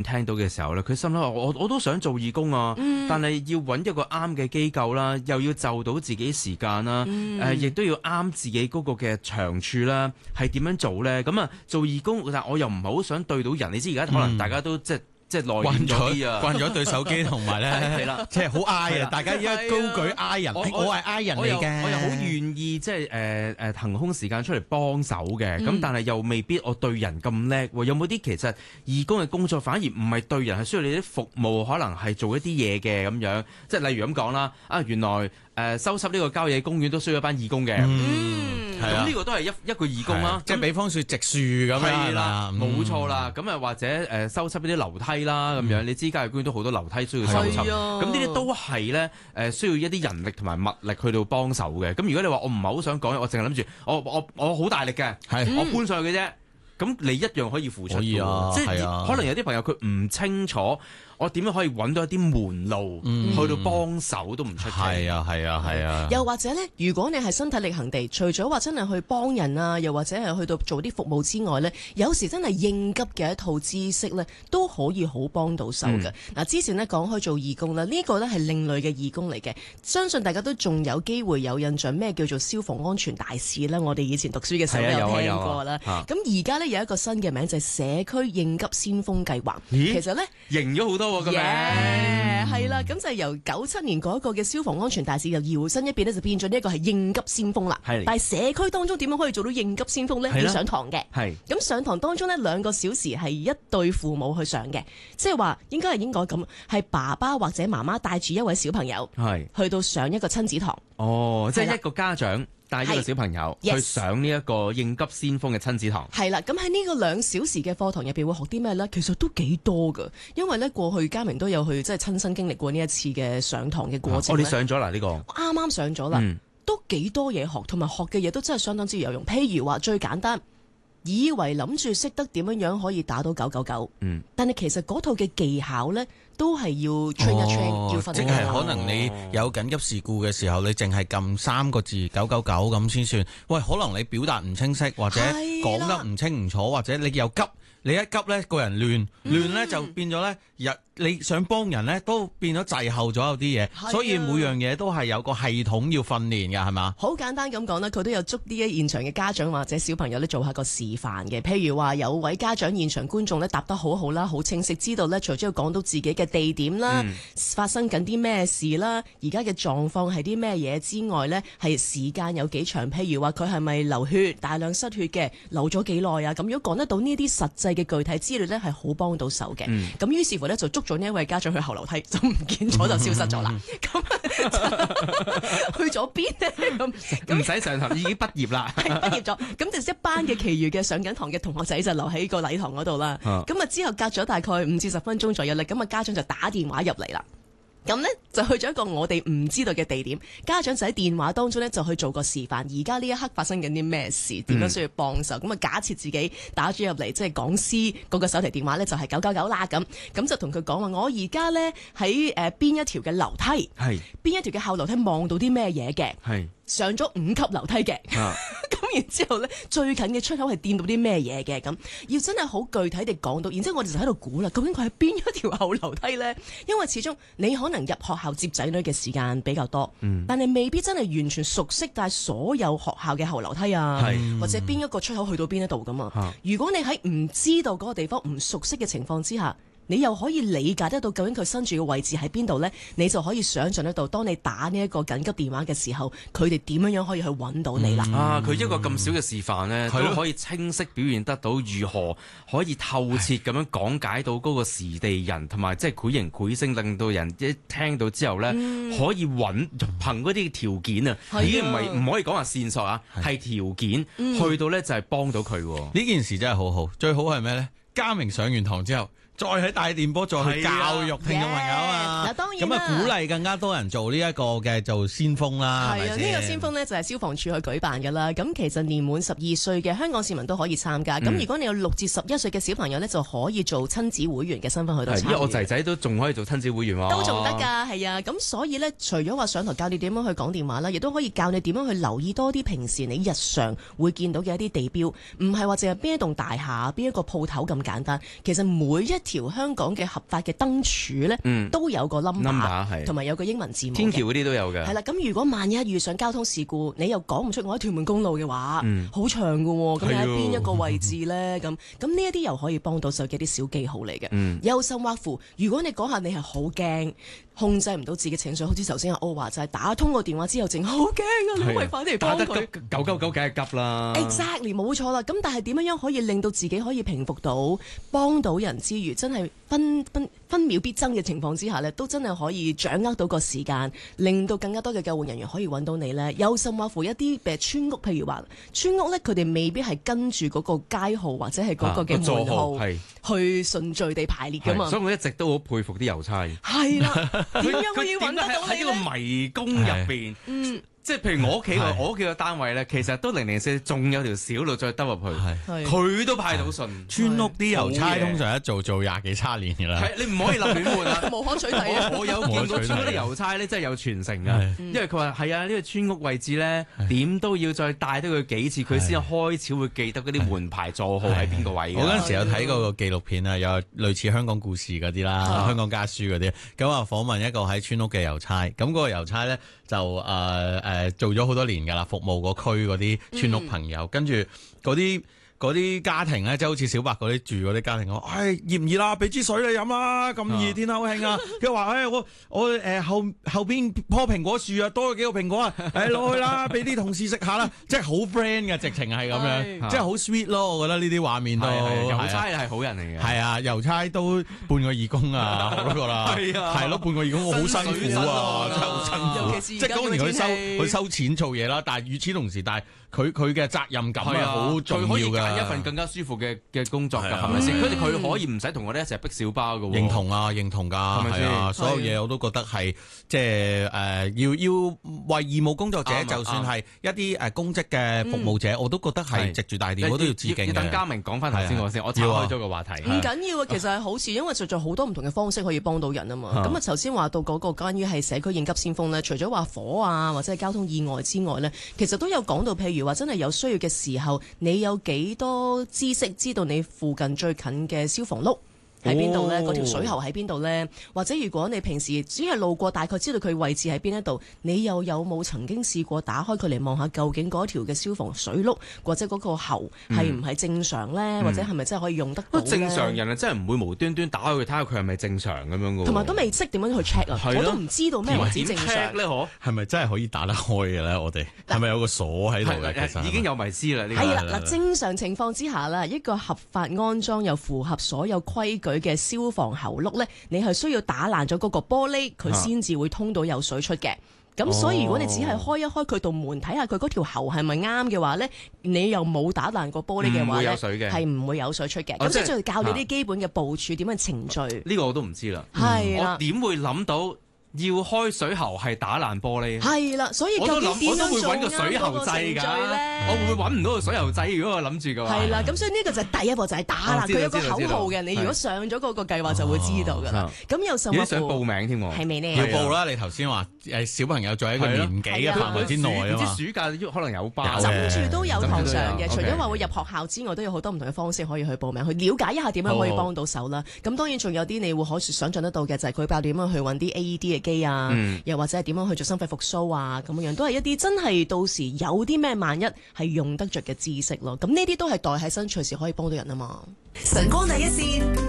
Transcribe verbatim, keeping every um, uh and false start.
聽到嘅時候咧，佢心諗我我都想做義工啊，嗯、但係要揾一個啱嘅機構啦，又要就到自己時間啦，誒、嗯呃，亦都要啱自己嗰個嘅長處啦，係點樣做咧？咁啊，做義工，但我又唔係好想對到人，你知而家可能大家都、嗯、即係。即係內斂咗啲啊， 慣咗對手機同埋咧，係啦，即係好嗌啊！大家而家高舉嗌人，我係嗌人嚟嘅， 我又好願意即係誒誒騰空時間出嚟幫手嘅，咁、嗯、但係又未必我對人咁叻喎。有冇啲其實義工嘅工作反而唔係對人，係需要你啲服務，可能係做一啲嘢嘅咁樣。即係例如咁講啦，啊原來誒、呃、收拾呢個郊野公園都需要一班義工嘅。嗯咁呢、嗯、個都係一一個義工啦， 即係比方說植樹咁樣啦， 冇錯啦。咁啊、嗯、或者誒收拾呢啲樓梯啦咁樣，嗯、你知郊野公園都好多樓梯需要收拾，咁呢啲都係咧誒需要一啲人力同埋物力去到幫手嘅。咁如果你話我唔係好想講，我淨係諗住我我我好大力嘅，係我搬上去嘅啫，咁你一樣可以付出嘅、啊，即係、啊、可能有啲朋友佢唔清楚。我點樣可以揾到一啲門路、嗯、去到幫手都唔出奇。 係啊係啊係啊！ 啊又或者咧，如果你係身體力行地，除咗話真係去幫人啊，又或者係去到做啲服務之外咧，有時真係應急嘅一套知識咧，都可以好幫到手嘅。嗱、嗯，之前咧講開做義工啦，呢、呢個咧係另類嘅義工嚟嘅，相信大家都仲有機會有印象咩叫做消防安全大使啦。我哋以前讀書嘅時候都有聽過啦。咁而家咧有一個新嘅名就係、是、社區應急先鋒計劃。 咦其實咧型咗好多。 耶，係啦，咁就係由九七年嗰個嘅消防安全大使又搖身一變咧，就變咗呢一個係應急先鋒啦。但係社區當中點樣可以做到應急先鋒咧？要上堂嘅。係咁上堂當中呢，兩個小時係一對父母去上嘅，即係話應該係應該咁，係爸爸或者媽媽帶住一位小朋友，係去到上一個親子堂。哦，即係一個家長帶一個小朋友去上呢一個應急先鋒嘅親子堂。係啦，咁喺呢個兩小時嘅課堂入邊會學啲咩呢？其實都幾多噶，因為呢過去嘉明都有去即係親身經歷過呢一次嘅上堂嘅過程。哦，你上咗啦呢個？啱啱上咗啦，嗯、都幾多嘢學，同埋學嘅嘢都真係相當之有用。譬如話最簡單，以為諗住識得點樣樣可以打到九九九，嗯，但係其實嗰套嘅技巧呢，都係要 train 一 train，、哦、要訓練。即係可能你有緊急事故嘅時候，你淨係撳三個字九九九咁先算。喂，可能你表達唔清晰，或者講得唔清唔楚，或者你又急，你一急呢個人亂亂呢就變咗呢。日你想幫人呢，都變咗滯後咗有啲嘢，所以每樣嘢都係有個系統要訓練㗎，係嘛？好簡單咁講呢，佢都有捉啲現場嘅家長或者小朋友呢做下個示範嘅。譬如話有位家長現場觀眾呢答得好好啦，好清晰，知道呢除咗要講到自己嘅地點啦，嗯、發生緊啲咩事啦，而家嘅狀況係啲咩嘢之外呢，係時間有幾長？譬如話佢係咪流血大量失血嘅，流咗幾耐啊？咁如果講得到呢啲實際嘅具體資料呢，係好幫到手嘅。咁、嗯、於是乎呢，就捉咗呢一位家長去後樓梯，就唔見咗，就消失咗啦。咁去咗邊呢？咁唔使上堂，已經畢業啦，畢業咗。咁就一班嘅其餘嘅上緊堂嘅同學仔就留喺個禮堂嗰度啦。咁啊之後隔咗大概五至十分鐘左右咧，咁啊家長就打電話入嚟啦。咁呢，就去咗一個我哋唔知道嘅地點，家長就喺電話當中呢，就去做個示範。而家呢一刻發生緊啲咩事？點樣需要幫手？咁啊、嗯、假設自己打咗入嚟，即係講師嗰個手提電話呢，就係九九九啦。咁咁就同佢講話，我而家呢，喺誒邊一條嘅樓梯，係邊一條嘅後樓梯望到啲咩嘢嘅？係上咗五級樓梯嘅。啊咁然之後咧，最近嘅出口係掂到啲咩嘢嘅？咁要真係好具體地講到，然之後我哋就喺度估啦，究竟佢係邊一條後樓梯呢？因為始終你可能入學校接仔女嘅時間比較多，嗯、但係未必真係完全熟悉晒所有學校嘅後樓梯啊，或者邊一個出口去到邊一度咁啊。如果你喺唔知道嗰個地方、唔熟悉嘅情況之下，你又可以理解得到究竟佢身處嘅位置喺邊度呢？你就可以想像得到，當你打呢一個緊急電話嘅時候，佢哋點樣樣可以去揾到你啦。嗯、啊！佢一個咁少嘅示範呢，都可以清晰表現得到如何可以透徹咁樣講解到嗰個時地人，同埋即係繪形繪聲，令到人一聽到之後呢，嗯、可以揾憑嗰啲條件啊，已經唔係唔可以講話線索啊，係條件、嗯、去到呢就係幫到佢。呢件事真係好好，最好係咩呢？嘉明上完堂之後，再喺大電波再去教育聽眾朋友啊！嗱，當然咁啊，鼓勵更加多人做呢一個嘅做先鋒啦。係啊，呢個先鋒呢就係消防處去舉辦噶啦。咁其實年滿十二歲嘅香港市民都可以參加。咁、嗯、如果你有六至十一歲嘅小朋友呢，就可以做親子會員嘅身份去到參與。因為我仔仔都仲可以做親子會員喎。都仲得㗎，係啊。咁所以呢，除咗話上台教你點樣去講電話啦，亦都可以教你點樣去留意多啲平時你日常會見到嘅一啲地標，唔係話淨係邊一棟大廈、邊一個鋪頭咁簡單。其實每一條香港嘅合法嘅燈柱咧，嗯、都有個 number， 同埋有個英文字母。 天橋嗰啲都有嘅。係啦，咁如果萬一遇上交通事故，你又講唔出我喺屯門公路嘅話，好、嗯、長㗎喎，咁你喺邊一個位置咧？咁咁呢一啲又可以幫到手嘅啲小記號嚟嘅。嗯、又甚或乎，如果你講下你係好驚，控制唔到自己情緒，好似頭先阿歐話就係打通個電話之後，淨好驚啊！你可唔可以快啲嚟幫佢？ 九九九梗係急啦。 Exactly， 冇錯啦。咁但係點樣樣可以令到自己可以平復到，幫到人之餘，真係分分分秒必爭嘅情況之下呢，都真係可以掌握到個時間，令到更加多嘅救援人員可以揾到你呢？有甚或乎一啲誒村屋，譬如話村屋呢，佢哋未必係跟住嗰個街號或者係嗰個嘅門號、啊、去順序地排列噶嘛。 所以我一直都好佩服啲郵差。 係啦，點樣可以揾得到你喺呢個迷宮入邊？嗯。即係譬如我屋企個我屋企個單位咧，其實都零零四四，仲有條小路再兜入去，佢都派到信。村屋啲郵差通常一做做廿幾卅年㗎啦。你唔可以立亂換啊！ 無可取替啊！ 我有見到村屋啲郵差咧，真係有傳承㗎，因為佢話係啊，呢個村屋位置咧，點都要再帶多佢幾次，佢先開始會記得嗰啲門牌座號喺邊個位。 我嗰陣時有睇過個紀錄片啊，有類似香港故事嗰啲啦，香港家書嗰啲，咁啊訪問一個喺村屋嘅郵差，咁嗰個郵差咧就誒誒。誒做咗好多年㗎啦，服務個區嗰啲村屋朋友，嗯、跟住嗰啲嗰啲家庭咧，即係好似小白嗰啲住嗰啲家庭講，唉、哎、熱唔熱啊？俾支水你飲啦，咁熱天口慶啊！佢話：唉我我誒、呃、後後邊棵蘋果樹啊，多咗幾個蘋果啊，誒攞去啦，俾啲同事食下啦，即係好 friend 嘅，直情係咁樣，即係好 sweet 咯。我覺得呢啲畫面都郵差係好人嚟嘅， 係啊，郵差都半個義工啊，我都覺得係啊，係咯，半個義工我好辛苦啊，真係好辛苦，即係當然佢收佢收錢做嘢啦，但係與此同時，但係佢佢嘅責任感係好重要㗎。一份更加舒服嘅嘅工作㗎，係咪先？佢哋佢可以唔使同我哋一齊逼小巴㗎喎。認同啊，認同㗎，係咪先？所有嘢我都覺得係即係誒，要要為義務工作者，就算係一啲誒公職嘅服務者，我都覺得係藉住大電，我都要致敬嘅。要等嘉明講翻頭先我先，我岔開咗個話題。唔緊要啊，其實係好事，因為實在好多唔同嘅方式可以幫到人啊嘛。咁啊，頭先話到嗰個關於係社區應急先鋒咧，除咗話火啊或者係交通意外之外咧，其實都有講到，譬如話真係有需要嘅時候，你有幾多知識知道你附近最近嘅消防轆喺邊度呢？嗰條水喉喺邊度呢？或者如果你平時只係路過，大概知道佢位置喺邊一度，你又有冇曾經試過打開佢嚟望下，究竟嗰條嘅消防水轆或者嗰個喉係唔係正常呢？嗯、或者係咪真係可以用得到呢？ 正常人啊，真係唔會無端端打開佢睇下佢係咪正常咁樣噶。同埋都未識點樣去 check 啊，我都唔知道咩為之正常咧。可係咪真係可以打得開嘅咧？我哋係咪有個鎖喺度嘅？其實已經有迷思啦。呢係啦，嗱，正常情況之下啦，一個合法安裝又符合所有規矩嘅消防喉轆咧，你係需要打爛咗嗰個玻璃，佢先至會通到有水出嘅。咁、啊、所以如果你只係開一開佢道門，睇下佢嗰條喉係咪啱嘅話咧，你又冇打爛個玻璃嘅話咧，係唔會有水出嘅。咁即係就教你啲基本嘅部署，點樣程序。 呢個我都唔知啦。 係啦， 我點會諗到要開水喉係打爛玻璃？ 係啦，所以究竟點樣做啱嗰個程序咧？ 我會唔會揾唔到個水喉掣？如果我諗住嘅話， 係啦，咁所以呢個就係第一步，就係打爛佢有個口號嘅。你如果上咗嗰個計劃就會知道㗎啦。咁有甚麼？ 想報名添喎？ 係咪呢？ 要報啦！你頭先話誒小朋友在一個年紀嘅範圍之內啊嘛。 啲暑假可能有包， 枕住都有堂上嘅。除咗話會入學校之外，都有好多唔同嘅方式可以去報名，去了解一下點樣可以幫到手啦。咁當然仲有啲你會可以想像得到嘅，就係佢教點樣去揾啲 A E D 嘅機啊。又或者係點樣去做心肺復甦啊，咁樣都係一啲真係到時有啲咩萬一係用得着嘅知識咯。咁呢啲都係袋喺身，隨時可以幫到人啊嘛。晨光第一線。